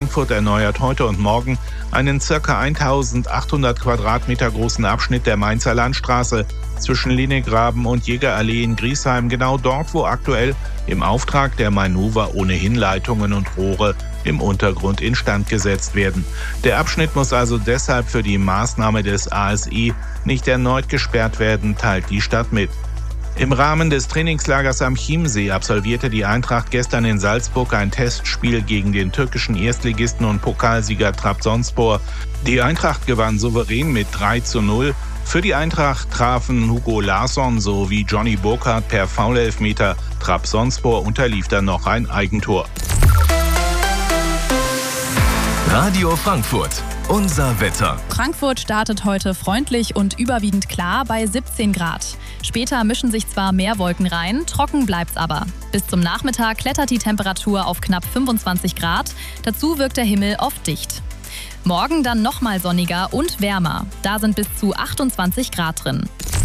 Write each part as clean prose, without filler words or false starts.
Frankfurt erneuert heute und morgen einen ca. 1800 Quadratmeter großen Abschnitt der Mainzer Landstraße zwischen Linegraben und Jägerallee in Griesheim, genau dort, wo aktuell im Auftrag der Mainuva ohnehin Leitungen und Rohre im Untergrund instand gesetzt werden. Der Abschnitt muss also deshalb für die Maßnahme des ASI nicht erneut gesperrt werden, teilt die Stadt mit. Im Rahmen des Trainingslagers am Chiemsee absolvierte die Eintracht gestern in Salzburg ein Testspiel gegen den türkischen Erstligisten und Pokalsieger Trabzonspor. Die Eintracht gewann souverän mit 3:0. Für die Eintracht trafen Hugo Larsson sowie Johnny Burkhardt per Foulelfmeter. Trabzonspor unterlief dann noch ein Eigentor. Radio Frankfurt, unser Wetter. Frankfurt startet heute freundlich und überwiegend klar bei 17 Grad. Später mischen sich zwar mehr Wolken rein, trocken bleibt's aber. Bis zum Nachmittag klettert die Temperatur auf knapp 25 Grad. Dazu wirkt der Himmel oft dicht. Morgen dann nochmal sonniger und wärmer. Da sind bis zu 28 Grad drin.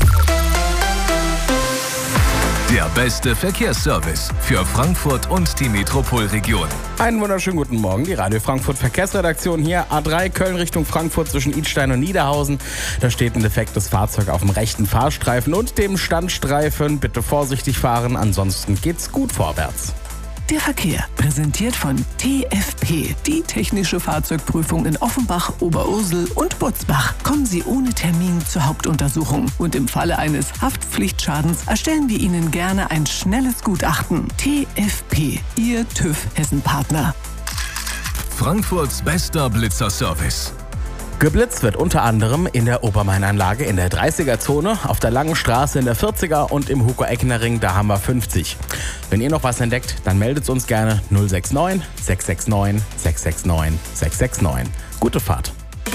Der beste Verkehrsservice für Frankfurt und die Metropolregion. Einen wunderschönen guten Morgen, die Radio Frankfurt Verkehrsredaktion hier. A3 Köln Richtung Frankfurt zwischen Idstein und Niederhausen. Da steht ein defektes Fahrzeug auf dem rechten Fahrstreifen und dem Standstreifen. Bitte vorsichtig fahren, ansonsten geht's gut vorwärts. Der Verkehr, präsentiert von TFP, die technische Fahrzeugprüfung in Offenbach, Oberursel und Butzbach. Kommen Sie ohne Termin zur Hauptuntersuchung und im Falle eines Haftpflichtschadens erstellen wir Ihnen gerne ein schnelles Gutachten. TFP, Ihr TÜV-Hessen-Partner. Frankfurts bester Blitzerservice. Geblitzt wird unter anderem in der Obermainanlage in der 30er-Zone, auf der Langen Straße in der 40er und im Hugo-Eckner-Ring, da haben wir 50. Wenn ihr noch was entdeckt, dann meldet uns gerne 069 669 669 669. Gute Fahrt.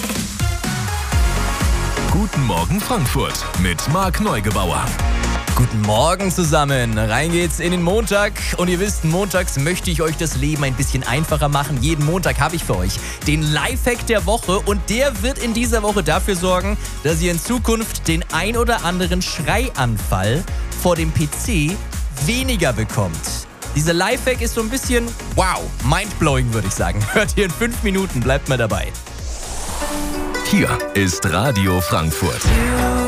Guten Morgen Frankfurt mit Marc Neugebauer. Guten Morgen zusammen. Rein geht's in den Montag. Und ihr wisst, montags möchte ich euch das Leben ein bisschen einfacher machen. Jeden Montag habe ich für euch den Lifehack der Woche. Und der wird in dieser Woche dafür sorgen, dass ihr in Zukunft den ein oder anderen Schreianfall vor dem PC weniger bekommt. Dieser Lifehack ist so ein bisschen, wow, mindblowing würde ich sagen. Hört ihr in 5 Minuten, bleibt mal dabei. Hier ist Radio Frankfurt.